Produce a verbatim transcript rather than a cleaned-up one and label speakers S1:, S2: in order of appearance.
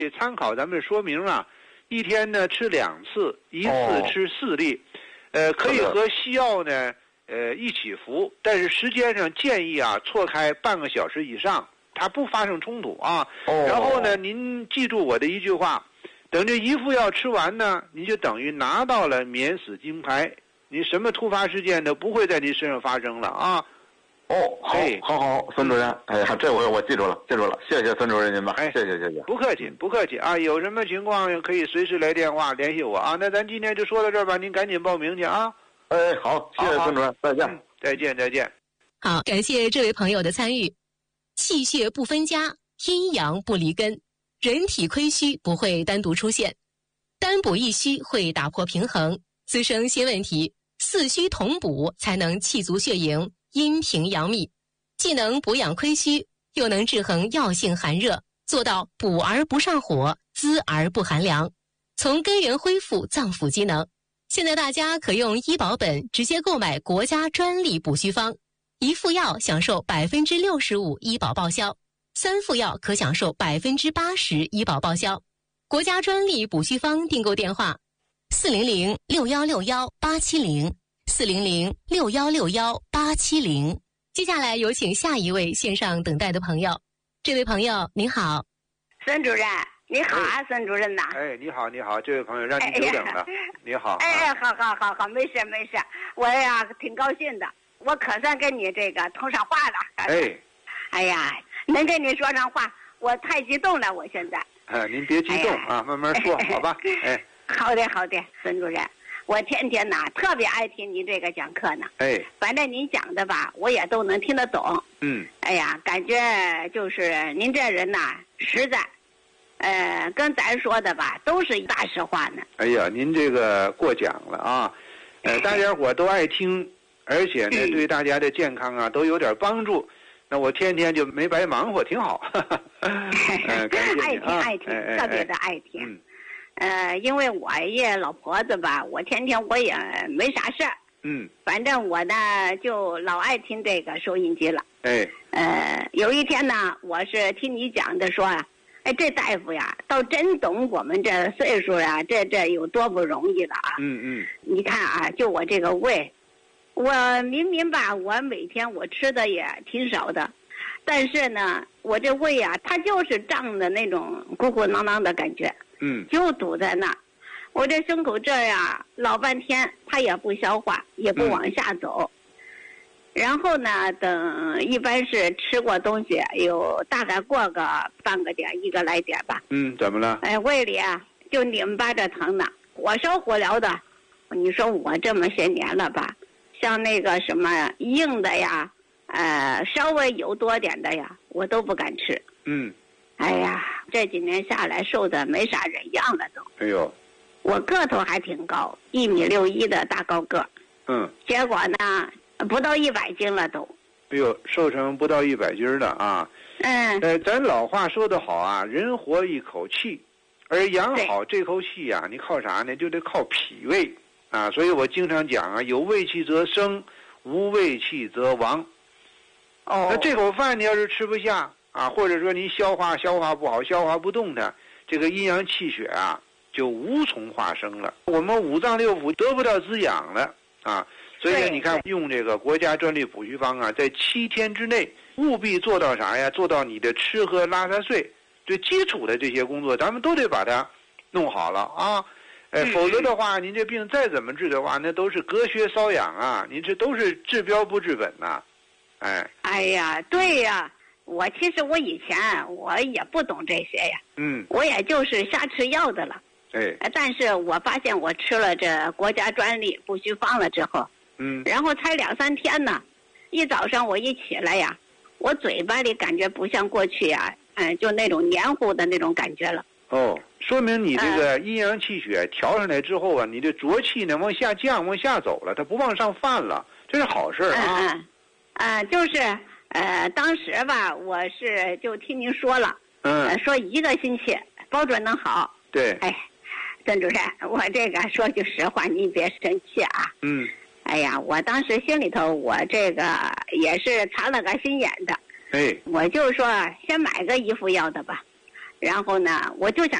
S1: 也参考咱们说明啊，一天呢吃两次，一次吃四粒，哦、呃，可以和西药呢呃一起服，但是时间上建议啊错开半个小时以上，它不发生冲突啊。哦、然后呢，您记住我的一句话，等这一副药吃完呢，您就等于拿到了免死金牌，你什么突发事件都不会在你身上发生了啊。
S2: 哦，好，好，好，孙主任，哎呀，这回我记住了，记住了，谢谢孙主任您吧，哎，谢谢，谢谢，
S1: 不客气，不客气啊，有什么情况可以随时来电话联系我啊。那咱今天就说到这儿吧，您赶紧报名去啊。
S2: 哎，好，谢谢孙主任，再见、嗯，
S1: 再见，再见。
S3: 好，感谢这位朋友的参与。气血不分家，阴阳不离根，人体亏虚不会单独出现，单补一虚会打破平衡，滋生新问题，四虚同补才能气足血盈，阴平阳秘，既能补养亏虚，又能制衡药性寒热，做到补而不上火，滋而不寒凉，从根源恢复脏腑机能。现在大家可用医保本直接购买国家专利补虚方，一副药享受百分之六十五医保报销，三副药可享受百分之八十医保报销。国家专利补虚方订购电话：四零零六幺六幺八七零。四零零六幺六幺八七零。接下来有请下一位线上等待的朋友。这位朋友您好。
S4: 孙主任你好啊、哎、孙主任呐。
S1: 哎你好你好，这位朋友让你久等了、哎、你好。
S4: 哎好好好好，没事没事，我呀挺高兴的，我可算跟你这个通上话了。
S1: 哎
S4: 哎呀，能跟你说上话我太激动了，我现在。
S1: 哎您别激动、哎、啊，慢慢说、哎、好吧。哎
S4: 好的好的，孙主任，我天天呐特别爱听您这个讲课呢。
S1: 哎，
S4: 反正您讲的吧，我也都能听得懂。
S1: 嗯。
S4: 哎呀，感觉就是您这人呐实在，呃，跟咱说的吧都是大实话呢。
S1: 哎呀，您这个过奖了啊，呃，大家伙都爱听，而且呢、嗯、对大家的健康啊都有点帮助。那我天天就没白忙活，挺好。呃、感谢
S4: 爱听爱听、哎，特别的爱听。嗯呃，因为我也老婆子吧，我天天我也没啥事儿，
S1: 嗯，
S4: 反正我呢就老爱听这个收音机了。
S1: 哎，
S4: 呃，有一天呢，我是听你讲的说啊，哎，这大夫呀，倒真懂我们这岁数啊，这这有多不容易了啊。
S1: 嗯嗯，
S4: 你看啊，就我这个胃，我明明吧，我每天我吃的也挺少的，但是呢，我这胃啊，它就是胀的那种鼓鼓囊囊的感觉。
S1: 嗯，
S4: 就堵在那，我这胸口这儿呀，老半天它也不消化，也不往下走。嗯、然后呢，等一般是吃过东西，有大概过个半个点一个来点吧。
S1: 嗯，怎么了？
S4: 哎，胃里啊就拧巴着疼呢，火烧火燎的。你说我这么些年了吧，像那个什么硬的呀，呃，稍微油多点的呀，我都不敢吃。
S1: 嗯。
S4: 哎呀，这几年下来瘦的没啥人样了都。
S1: 哎呦，
S4: 我个头还挺高，一米六一的大高个。
S1: 嗯。
S4: 结果呢，不到一百斤了都。
S1: 哎呦，瘦成不到一百斤的啊。
S4: 嗯。
S1: 呃，咱老话说得好啊，人活一口气，而养好这口气呀、啊，你靠啥呢？就得靠脾胃啊。所以我经常讲啊，有胃气则生，无胃气则亡。
S4: 哦。
S1: 那这口饭你要是吃不下。啊，或者说您消化消化不好，消化不动的，这个阴阳气血啊，就无从化生了。我们五脏六腑得不到滋养了啊，所以你看，用这个国家专利补虚方啊，在七天之内务必做到啥呀？做到你的吃喝拉撒睡，最基础的这些工作，咱们都得把它弄好了啊。哎，否则的话，您这病再怎么治的话，那都是隔靴搔痒啊，您这都是治标不治本呐、啊。哎。
S4: 哎呀，对呀。我其实我以前我也不懂这些呀，
S1: 嗯，
S4: 我也就是瞎吃药的了，
S1: 哎，
S4: 但是我发现我吃了这国家专利补虚方了之后，
S1: 嗯，
S4: 然后才两三天呢，一早上我一起来呀，我嘴巴里感觉不像过去呀，嗯，就那种黏糊的那种感觉了。
S1: 哦，说明你这个阴阳气血调上来之后啊，你的浊气呢往下降，往下走了，它不往上泛了，这是好事啊。
S4: 嗯嗯，啊，就是。呃，当时吧，我是就听您说了，
S1: 嗯、
S4: 呃，说一个星期保准能好。
S1: 对。
S4: 哎，孙主任，我这个说句实话，您别生气啊。
S1: 嗯。
S4: 哎呀，我当时心里头，我这个也是藏了个心眼的。
S1: 哎。
S4: 我就说先买个一副药的吧， 然后呢，我就想